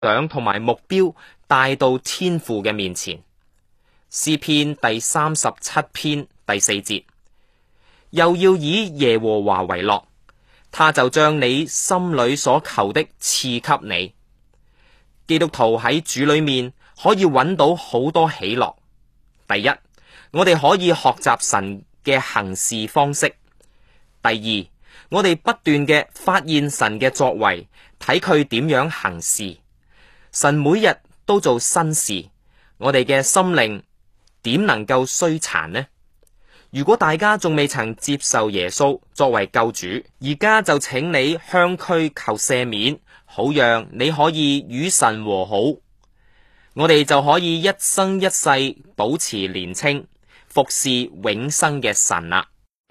想同埋目標帶到天父嘅面前。詩篇第37篇第4節，又要以耶和華為樂，他就將你心裏所求的賜給你。基督徒喺主裏面可以揾到好多喜樂。第一，我哋可以學習神嘅行事方式；第二，我哋不斷嘅發現神嘅作為，睇佢點樣行事。神每日都做新事，我哋嘅心靈點能夠衰殘呢？如果大家仲未曾接受耶穌作為救主，而家就請你向佢求赦免，好讓你可以與神和好，我哋就可以一生一世保持年輕，服侍永生嘅神啦。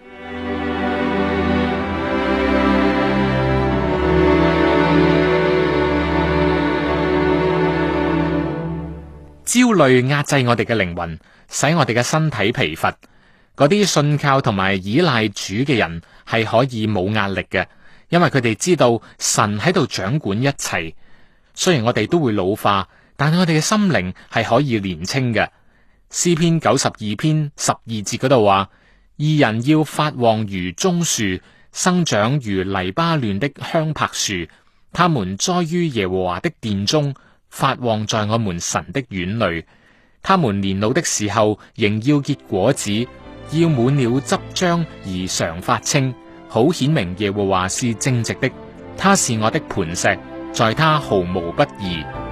焦慮壓制我哋嘅靈魂，使我哋嘅身體疲乏。嗰啲信靠同埋依賴主嘅人係可以冇壓力嘅，因為佢哋知道神喺度掌管一切。雖然我哋都會老化，但係我哋嘅心靈係可以年輕嘅。詩篇92篇12節嗰度話：義人要發旺如棕樹，生長如黎巴嫩的香柏樹。他們栽於耶和華的殿中，發旺在我們神的院裏。他們年老的時候仍要結果子，要滿了汁漿而常發青，好顯明耶和華是正直的。他是我的磐石，在他毫無不義。